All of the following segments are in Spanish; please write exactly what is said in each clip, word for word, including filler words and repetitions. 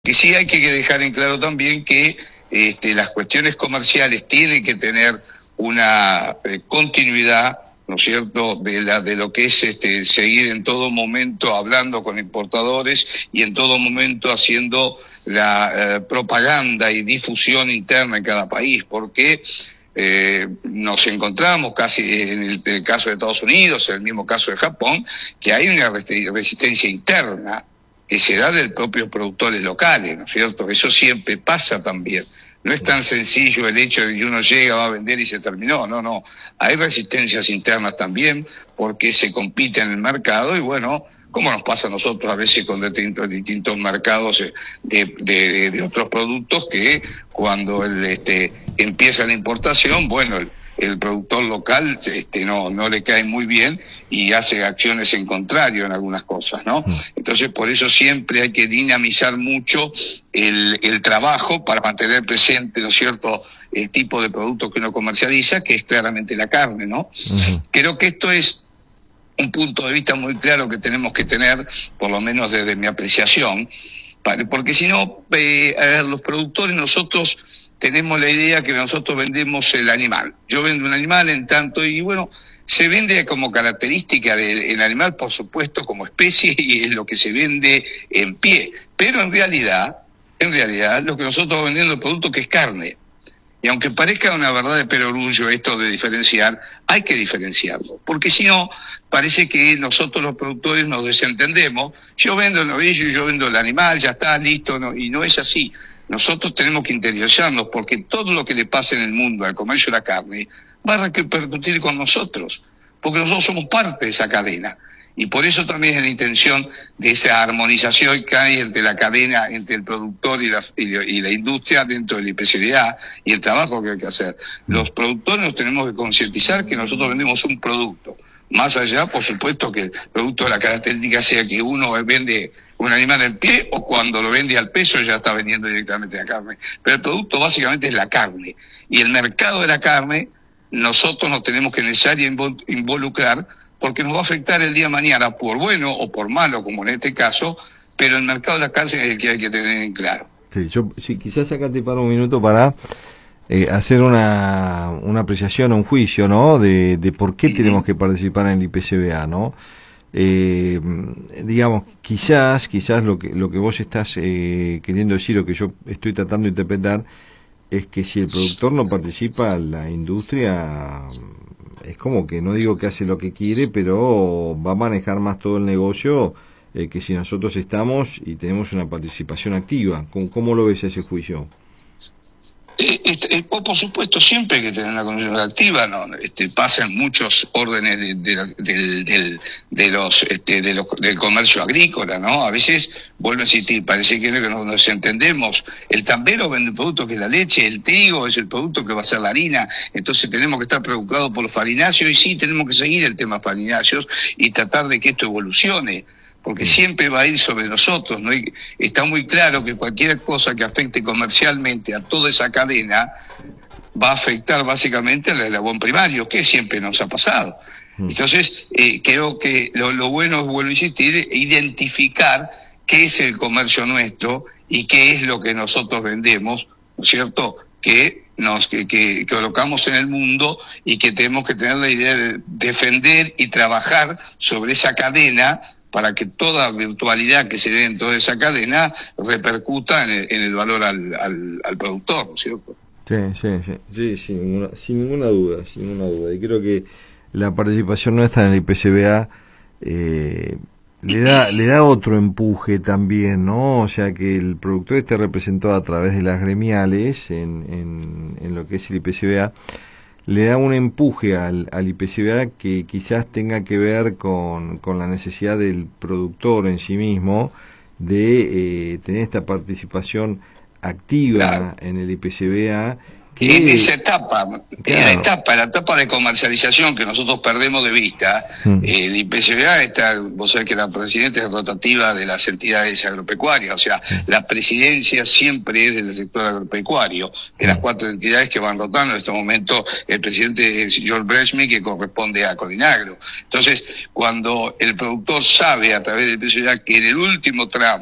Que sí hay que dejar en claro también que este, las cuestiones comerciales tienen que tener una eh, continuidad, ¿no es cierto?, de, la, de lo que es este, seguir en todo momento hablando con importadores y en todo momento haciendo la eh, propaganda y difusión interna en cada país, porque eh, nos encontramos casi en el, en el caso de Estados Unidos, en el mismo caso de Japón, que hay una resistencia interna que se da de propios productores locales, ¿no es cierto? Eso siempre pasa también. No es tan sencillo el hecho de que uno llega, va a vender y se terminó. No, no. Hay resistencias internas también porque se compite en el mercado y bueno, como nos pasa a nosotros a veces con distintos, distintos mercados de, de, de otros productos que cuando el, este, empieza la importación, bueno, el, el productor local este, no, no le cae muy bien y hace acciones en contrario en algunas cosas, ¿no? Entonces, por eso siempre hay que dinamizar mucho el, el trabajo para mantener presente, ¿no es cierto?, el tipo de producto que uno comercializa, que es claramente la carne, ¿no? Uh-huh. Creo que esto es un punto de vista muy claro que tenemos que tener, por lo menos desde mi apreciación, porque si no, eh, a ver, los productores nosotros tenemos la idea que nosotros vendemos el animal. Yo vendo un animal en tanto, y bueno, se vende como característica del animal, por supuesto, como especie, y es lo que se vende en pie. Pero en realidad, en realidad, lo que nosotros vendemos es el producto que es carne. Y aunque parezca una verdad de perogrullo esto de diferenciar, hay que diferenciarlo. Porque si no, parece que nosotros los productores nos desentendemos. Yo vendo el novillo y yo vendo el animal, ya está, listo, no, y no es así. Nosotros tenemos que interiorizarnos porque todo lo que le pasa en el mundo al comercio de la carne va a repercutir con nosotros, porque nosotros somos parte de esa cadena. Y por eso también es la intención de esa armonización que hay entre la cadena, entre el productor y la, y la industria dentro del I P C B A y el trabajo que hay que hacer. Los productores nos tenemos que concientizar que nosotros vendemos un producto. Más allá, por supuesto, que el producto de la característica sea que uno vende un animal en pie o cuando lo vende al peso ya está vendiendo directamente la carne. Pero el producto básicamente es la carne. Y el mercado de la carne, nosotros nos tenemos que necesariamente involucrar porque nos va a afectar el día de mañana por bueno o por malo, como en este caso, pero el mercado de la carne es el que hay que tener en claro. Sí, yo sí, quizás acá te paro un minuto para eh, hacer una, una apreciación, un juicio, ¿no?, de, de por qué uh-huh. tenemos que participar en el I P C B A, ¿no? Eh, digamos, quizás, quizás lo que lo que vos estás eh, queriendo decir o que yo estoy tratando de interpretar es que si el productor no participa, la industria es como que, no digo que hace lo que quiere, pero va a manejar más todo el negocio eh, que si nosotros estamos y tenemos una participación activa. ¿Cómo, cómo lo ves ese juicio? Eh, este, por supuesto, siempre hay que tener una condición activa, ¿no? Este, pasan muchos órdenes de, de, de, de, de los, este, de los, del comercio agrícola, ¿no? A veces, vuelvo a insistir, parece que no nos entendemos. El tambero vende el producto que es la leche, el trigo es el producto que va a ser la harina, entonces tenemos que estar preocupados por los farináceos y sí, tenemos que seguir el tema farináceos y tratar de que esto evolucione. Porque siempre va a ir sobre nosotros, ¿no? Y está muy claro que cualquier cosa que afecte comercialmente a toda esa cadena va a afectar básicamente al eslabón primario, que siempre nos ha pasado. Entonces, eh, creo que lo, lo bueno es, vuelvo a insistir, identificar qué es el comercio nuestro y qué es lo que nosotros vendemos, ¿no es cierto?, que nos que, que, que colocamos en el mundo y que tenemos que tener la idea de defender y trabajar sobre esa cadena para que toda virtualidad que se dé en toda esa cadena repercuta en el, en el valor al, al, al productor, ¿no es cierto? Sí, sí, sí, sí, sin ninguna, sin ninguna duda, sin ninguna duda. Y creo que la participación nuestra en el I P C B A eh, le da le da otro empuje también, ¿no? O sea, que el productor esté representado a través de las gremiales en, en, en lo que es el I P C B A, le da un empuje al, al I P C B A que quizás tenga que ver con, con la necesidad del productor en sí mismo de eh, tener esta participación activa, claro, en el I P C B A. Que en esa etapa, claro, en la etapa, la etapa de comercialización que nosotros perdemos de vista, mm. eh, el I P C B A está, vos sabés que la presidencia es rotativa de las entidades agropecuarias, o sea, mm. la presidencia siempre es del sector agropecuario, de mm. las cuatro entidades que van rotando. En este momento el presidente es George Breshmi, que corresponde a Codinagro. Entonces, cuando el productor sabe a través del I P C B A que en el último tramo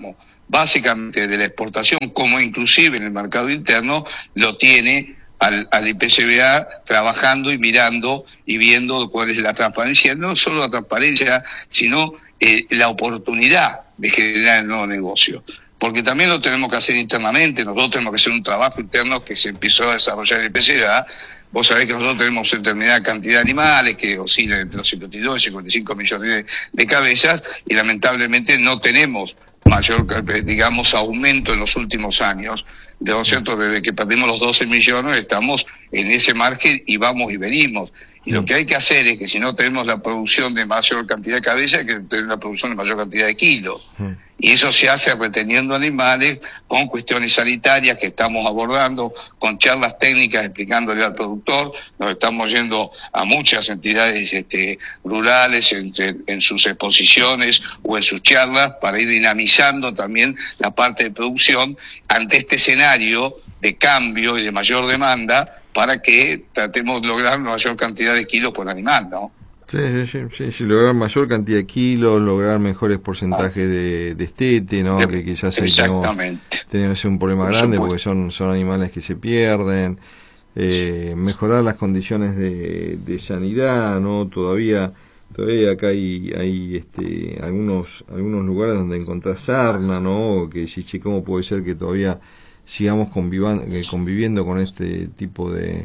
básicamente de la exportación, como inclusive en el mercado interno, lo tiene al, al I P C B A trabajando y mirando y viendo cuál es la transparencia, no solo la transparencia, sino eh, la oportunidad de generar el nuevo negocio. Porque también lo tenemos que hacer internamente, nosotros tenemos que hacer un trabajo interno que se empezó a desarrollar en el I P C B A. Vos sabés que nosotros tenemos determinada cantidad de animales que oscilan entre los cincuenta y dos y cincuenta y cinco millones de, de cabezas, y lamentablemente no tenemos mayor, digamos, aumento en los últimos años. De lo cierto, desde que perdimos los doce millones estamos en ese margen y vamos y venimos. Y lo que hay que hacer es que si no tenemos la producción de mayor cantidad de cabezas, hay que tener la producción de mayor cantidad de kilos. Y eso se hace reteniendo animales con cuestiones sanitarias que estamos abordando, con charlas técnicas explicándole al productor. Nos estamos yendo a muchas entidades este, rurales en, en sus exposiciones o en sus charlas para ir dinamizando también la parte de producción ante este escenario de cambio y de mayor demanda, para que tratemos de lograr una mayor cantidad de kilos por animal, ¿no? Sí, sí, sí, sí, lograr mayor cantidad de kilos, lograr mejores porcentajes ah. de, de estete, ¿no? De, que quizás ahí exactamente. tenemos, tenemos un problema por grande supuesto. Porque son, son animales que se pierden, eh, mejorar las condiciones de, de sanidad, ¿no? Todavía todavía acá hay, hay este, algunos algunos lugares donde encontrás sarna, ¿no? Que si, si cómo puede ser que todavía sigamos convivan, eh, conviviendo con este tipo de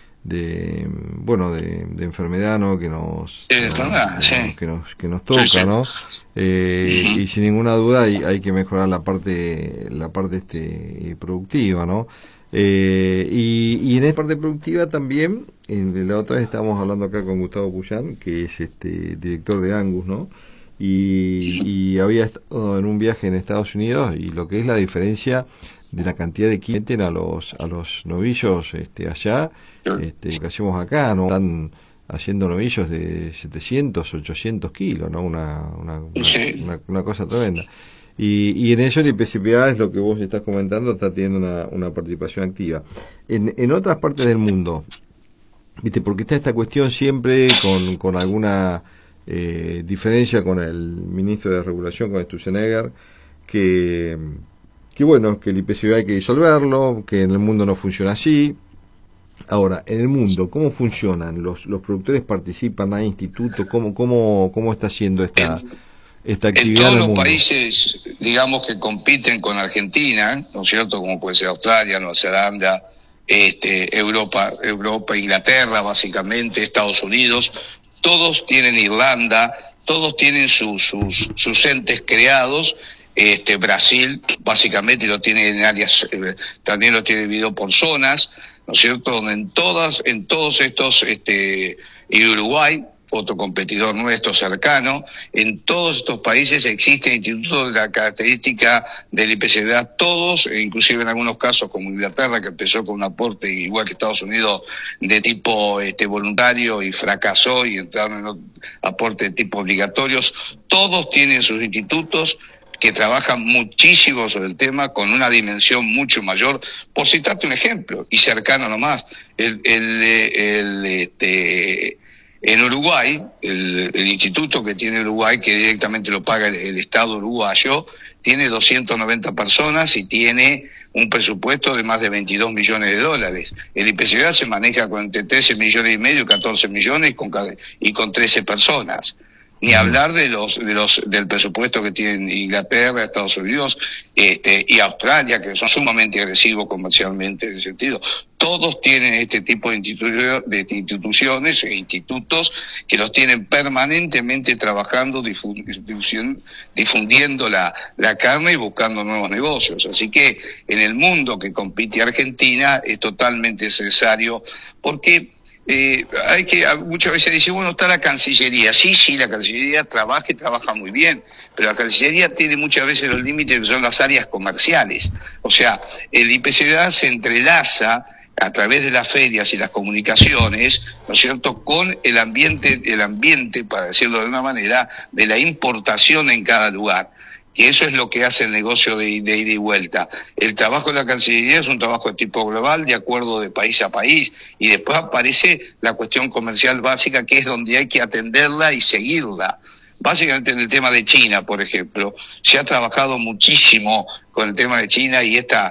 de bueno de, de enfermedad, ¿no? que nos, sí, nos, enfermedad, sí. que nos que nos toca, sí, sí. ¿no? Eh, uh-huh. Y sin ninguna duda hay, hay que mejorar la parte la parte este productiva, ¿no? Eh, y, y en esa parte productiva también, en la otra vez estábamos hablando acá con Gustavo Puyán, que es este director de Angus, ¿no? Y, y había estado en un viaje en Estados Unidos, y lo que es la diferencia de la cantidad de kilos que meten a los a los novillos este allá, este que hacemos acá, ¿no? Están haciendo novillos de setecientos, ochocientos kilos, ¿no? Una una, una, una, una cosa tremenda. Y, y en eso el I P C B A, es lo que vos estás comentando, está teniendo una, una participación activa. En, en otras partes del mundo, ¿viste? Porque está esta cuestión siempre con, con alguna eh, diferencia con el ministro de Regulación, con Sturzenegger, que... que bueno, que el I P C B A hay que disolverlo, que en el mundo no funciona así. Ahora, en el mundo, ¿cómo funcionan? ¿Los los productores participan? ¿Hay institutos? ¿Cómo cómo cómo está haciendo esta, en, esta actividad en todos en el los mundo? países, digamos, que compiten con Argentina, ¿no es cierto? Como puede ser Australia, Nueva Zelanda, este, Europa, Europa, Inglaterra, básicamente, Estados Unidos, todos tienen Irlanda, todos tienen sus, sus, sus entes creados. Este Brasil básicamente lo tiene en áreas, eh, también lo tiene dividido por zonas, ¿no es cierto? Donde en todas, en todos estos, este, y Uruguay, otro competidor nuestro cercano, en todos estos países existen institutos de la característica del I P C B A, todos, e inclusive en algunos casos como Inglaterra, que empezó con un aporte igual que Estados Unidos de tipo este voluntario y fracasó y entraron en aporte de tipo obligatorios, todos tienen sus institutos que trabajan muchísimo sobre el tema, con una dimensión mucho mayor. Por citarte un ejemplo, y cercano nomás, el, el, el, este, en Uruguay, el, el instituto que tiene Uruguay, que directamente lo paga el, el Estado uruguayo, tiene doscientas noventa personas y tiene un presupuesto de más de veintidós millones de dólares. El I P C B A se maneja con entre trece millones y medio y catorce millones y con, y con trece personas. Ni hablar de los, de los, del presupuesto que tienen Inglaterra, Estados Unidos, este, y Australia, que son sumamente agresivos comercialmente en ese sentido. Todos tienen este tipo de, institu- de instituciones e institutos que los tienen permanentemente trabajando, difusión, difundiendo la, la carne y buscando nuevos negocios. Así que en el mundo que compite Argentina es totalmente necesario, porque Eh, hay que, muchas veces dice, bueno, está la Cancillería. Sí, sí, la Cancillería trabaja y trabaja muy bien, pero la Cancillería tiene muchas veces los límites que son las áreas comerciales. O sea, el I P C B A se entrelaza a través de las ferias y las comunicaciones, ¿no es cierto?, con el ambiente, el ambiente, para decirlo de una manera, de la importación en cada lugar. Que eso es lo que hace el negocio de, de ida y vuelta. El trabajo de la Cancillería es un trabajo de tipo global, de acuerdo de país a país, y después aparece la cuestión comercial básica, que es donde hay que atenderla y seguirla. básicamente en el tema de China, por ejemplo. Se ha trabajado muchísimo con el tema de China y esta